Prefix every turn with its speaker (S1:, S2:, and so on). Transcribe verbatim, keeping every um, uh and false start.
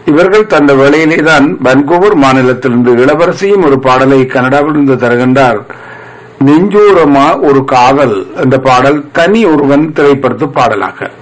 S1: இவர்கள் தந்த வேளையிலேதான் வன்கூவர் மாநிலத்திலிருந்து இளவரசியும் ஒரு பாடலை கனடாவிலிருந்து தருகின்றார். நெஞ்சூரமா ஒரு காதல் என்ற பாடல் தனி ஒருவன் திரைப்படத்து பாடலாக.